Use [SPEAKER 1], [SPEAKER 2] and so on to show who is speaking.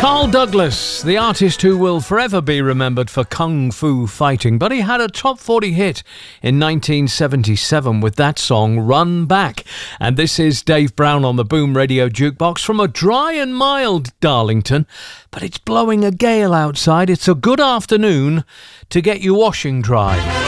[SPEAKER 1] Carl Douglas, the artist who will forever be remembered for kung fu fighting, but he had a top 40 hit in 1977 with that song Run Back. And this is Dave Brown on the Boom Radio Jukebox from a dry and mild Darlington, but it's blowing a gale outside. It's a good afternoon to get your washing dry.